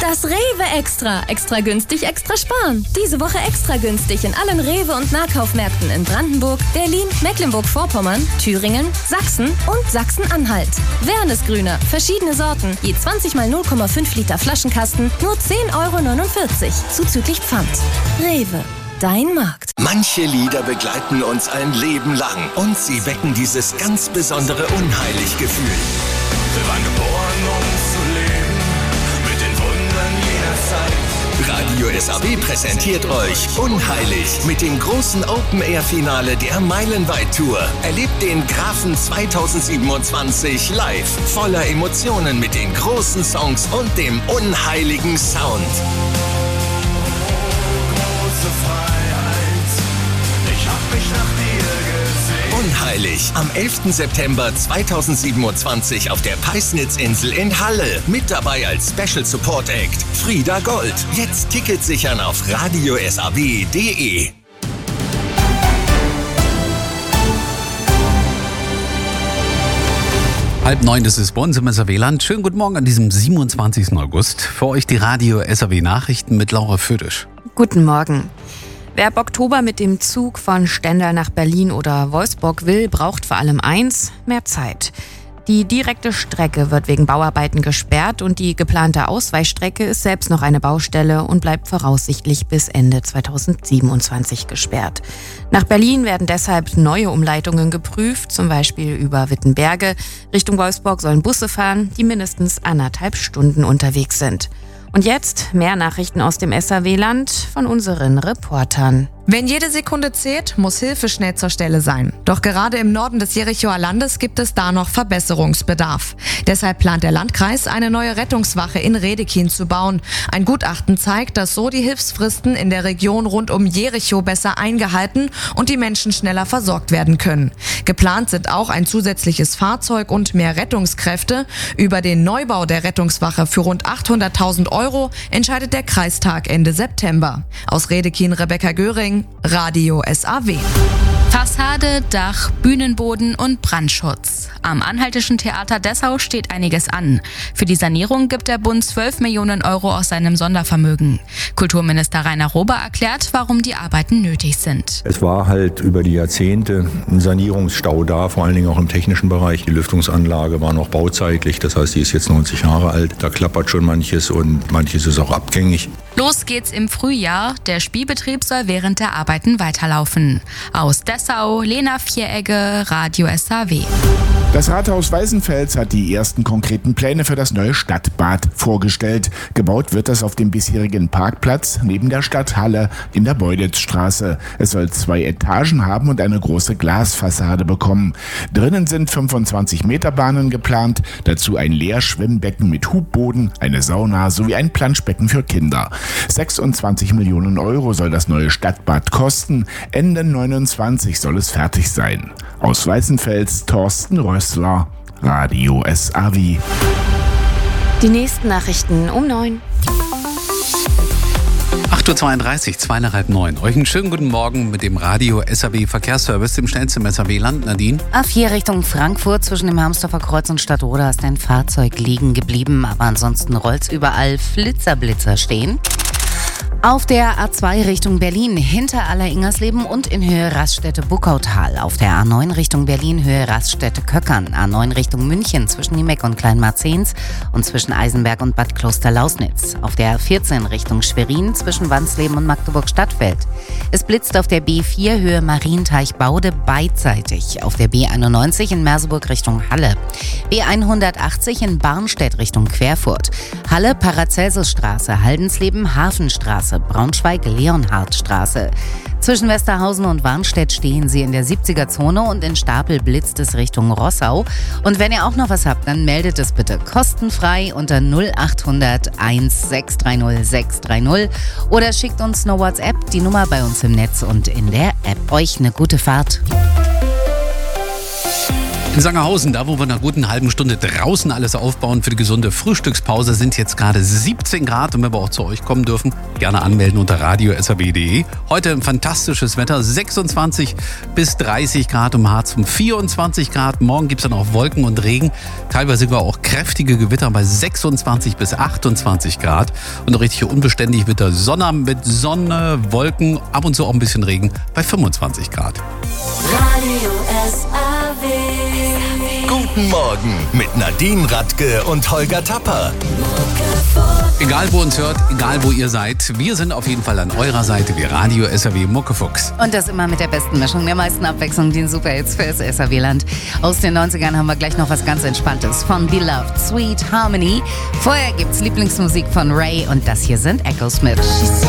Das Rewe Extra. Extra günstig, extra sparen. Diese Woche extra günstig in allen Rewe- und Nahkaufmärkten in Brandenburg, Berlin, Mecklenburg-Vorpommern, Thüringen, Sachsen und Sachsen-Anhalt. Wernesgrüner, verschiedene Sorten, je 20 mal 0,5 Liter Flaschenkasten, nur 10,49 € zuzüglich Pfand. Rewe, dein Markt. Manche Lieder begleiten uns ein Leben lang und sie wecken dieses ganz besondere Unheilig-Gefühl. Wir waren geboren, um zu leben, mit den Wundern jener Zeit. Radio SAW präsentiert euch Unheilig mit dem großen Open-Air-Finale der Meilenweit-Tour. Erlebt den Grafen 2027 live, voller Emotionen mit den großen Songs und dem unheiligen Sound. Große Freiheit, ich hab mich nach dir gesehen. Unheilig am 11. September 2027 auf der Peisnitzinsel in Halle. Mit dabei als Special Support Act Frieda Gold. Jetzt Tickets sichern auf radiosaw.de. Halb 9, das ist bei uns im SAW-Land. Schönen guten Morgen an diesem 27. August. Für euch die Radio SAW Nachrichten mit Laura Födisch. Guten Morgen. Wer ab Oktober mit dem Zug von Stendal nach Berlin oder Wolfsburg will, braucht vor allem eins: mehr Zeit. Die direkte Strecke wird wegen Bauarbeiten gesperrt und die geplante Ausweichstrecke ist selbst noch eine Baustelle und bleibt voraussichtlich bis Ende 2027 gesperrt. Nach Berlin werden deshalb neue Umleitungen geprüft, zum Beispiel über Wittenberge. Richtung Wolfsburg sollen Busse fahren, die mindestens 1,5 Stunden unterwegs sind. Und jetzt mehr Nachrichten aus dem SAW-Land von unseren Reportern. Wenn jede Sekunde zählt, muss Hilfe schnell zur Stelle sein. Doch gerade im Norden des Jerichoer Landes gibt es da noch Verbesserungsbedarf. Deshalb plant der Landkreis, eine neue Rettungswache in Redekin zu bauen. Ein Gutachten zeigt, dass so die Hilfsfristen in der Region rund um Jericho besser eingehalten und die Menschen schneller versorgt werden können. Geplant sind auch ein zusätzliches Fahrzeug und mehr Rettungskräfte. Über den Neubau der Rettungswache für rund 800.000 € entscheidet der Kreistag Ende September. Aus Redekin Rebecca Göring, Radio SAW. Fassade, Dach, Bühnenboden und Brandschutz. Am Anhaltischen Theater Dessau steht einiges an. Für die Sanierung gibt der Bund 12 Millionen € aus seinem Sondervermögen. Kulturminister Rainer Rober erklärt, warum die Arbeiten nötig sind. Es war halt über die Jahrzehnte ein Sanierungsstau da, vor allen Dingen auch im technischen Bereich. Die Lüftungsanlage war noch bauzeitlich, das heißt, die ist jetzt 90 Jahre alt. Da klappert schon manches und manches ist auch abgängig. Los geht's im Frühjahr. Der Spielbetrieb soll während der Arbeiten weiterlaufen. Aus Dessau, Lena Vieregge, Radio SAW. Das Rathaus Weißenfels hat die ersten konkreten Pläne für das neue Stadtbad vorgestellt. Gebaut wird das auf dem bisherigen Parkplatz neben der Stadthalle in der Beuditzstraße. Es soll 2 Etagen haben und eine große Glasfassade bekommen. Drinnen sind 25 Meter Bahnen geplant, dazu ein Leerschwimmbecken mit Hubboden, eine Sauna sowie ein Planschbecken für Kinder. 26 Millionen € soll das neue Stadtbad kosten. Ende 29 soll es fertig sein. Aus Weißenfels, Thorsten Rössler, Radio SAW. Die nächsten Nachrichten um 9. 8.32 Uhr, 8:32, Euch einen schönen guten Morgen mit dem Radio SAW Verkehrsservice, dem schnellsten im SAW-Land. Nadine? A4 Richtung Frankfurt zwischen dem Hermsdorfer Kreuz und Stadtroda ist ein Fahrzeug liegen geblieben, aber ansonsten rollt's überall Flitzer stehen. Auf der A2 Richtung Berlin hinter Aller-Ingersleben und in Höhe Raststätte-Buckautal. Auf der A9 Richtung Berlin Höhe Raststätte-Köckern. A9 Richtung München zwischen Niemeck und Kleinmarzens und zwischen Eisenberg und Bad Kloster-Lausnitz. Auf der A14 Richtung Schwerin zwischen Wansleben und Magdeburg-Stadtfeld. Es blitzt auf der B4 Höhe Marienteich-Baude beidseitig. Auf der B91 in Merseburg Richtung Halle. B180 in Barnstedt Richtung Querfurt. Halle Paracelsusstraße, Haldensleben Hafenstraße, Braunschweig-Leonhardtstraße. Zwischen Westerhausen und Warnstedt stehen Sie in der 70er-Zone und in Stapel blitzt es Richtung Rossau. Und wenn ihr auch noch was habt, dann meldet es bitte kostenfrei unter 0800 1630 630 oder schickt uns eine WhatsApp, die Nummer bei uns im Netz und in der App. Euch eine gute Fahrt. In Sangerhausen, da wo wir in einer guten halben Stunde draußen alles aufbauen für die gesunde Frühstückspause, sind jetzt gerade 17 Grad. Und wenn wir auch zu euch kommen dürfen, gerne anmelden unter radio.swr.de. Heute ein fantastisches Wetter, 26 bis 30 Grad im Harz, 24 Grad. Morgen gibt es dann auch Wolken und Regen, teilweise sogar auch kräftige Gewitter bei 26 bis 28 Grad. Und richtig unbeständig wird der Sonne mit Sonne, Wolken, ab und zu auch ein bisschen Regen bei 25 Grad. Radio SAW. Guten Morgen mit Nadine Radke und Holger Tapper. Egal wo uns hört, egal wo ihr seid, wir sind auf jeden Fall an eurer Seite wie Radio SAW Muckefuchs. Und das immer mit der besten Mischung, der meisten Abwechslung, den Superhits fürs SAW-Land. Aus den 90ern haben wir gleich noch was ganz Entspanntes von Beloved, Sweet Harmony. Vorher gibt's Lieblingsmusik von Ray und das hier sind Echoes mit